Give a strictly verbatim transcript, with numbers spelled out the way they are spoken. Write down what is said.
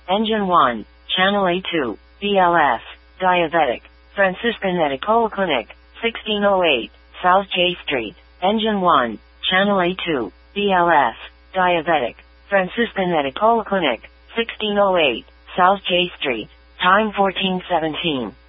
Engine one, Channel A two, B L S, Diabetic, Franciscan Medical Clinic, sixteen oh eight, South J Street. Engine one, Channel A two, B L S, Diabetic, Franciscan Medical Clinic, sixteen oh eight, South J Street. Time fourteen seventeen.